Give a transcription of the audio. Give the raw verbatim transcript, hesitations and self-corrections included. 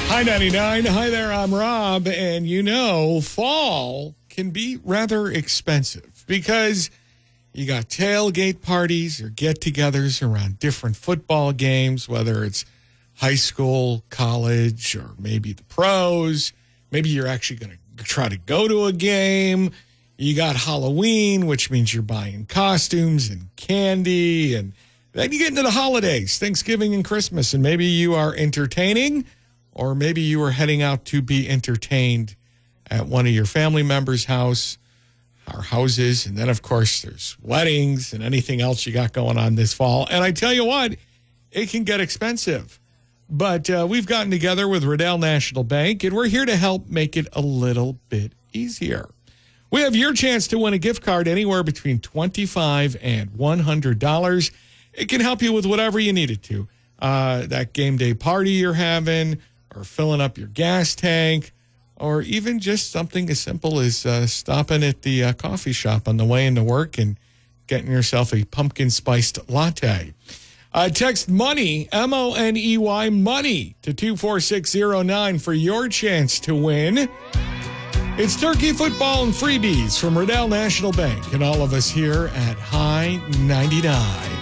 Hi, ninety-nine. Hi there, I'm Rob. And you know, fall can be rather expensive because you got tailgate parties or get-togethers around different football games, whether it's high school, college, or maybe the pros. Maybe you're actually going to try to go to a game. You got Halloween, which means you're buying costumes and candy. And then you get into the holidays, Thanksgiving and Christmas, and maybe you are entertaining, or maybe you are heading out to be entertained at one of your family members' house or houses. And then, of course, there's weddings and anything else you got going on this fall. And I tell you what, it can get expensive. But uh, we've gotten together with Riddell National Bank, and we're here to help make it a little bit easier. We have your chance to win a gift card anywhere between twenty-five dollars and one hundred dollars. It can help you with whatever you need it to. Uh, that game day party you're having, or filling up your gas tank, or even just something as simple as uh, stopping at the uh, coffee shop on the way into work and getting yourself a pumpkin spiced latte. Uh, text MONEY, M O N E Y, MONEY, to two four six zero nine for your chance to win. It's turkey, football, and freebies from Riddell National Bank and all of us here at High ninety-nine.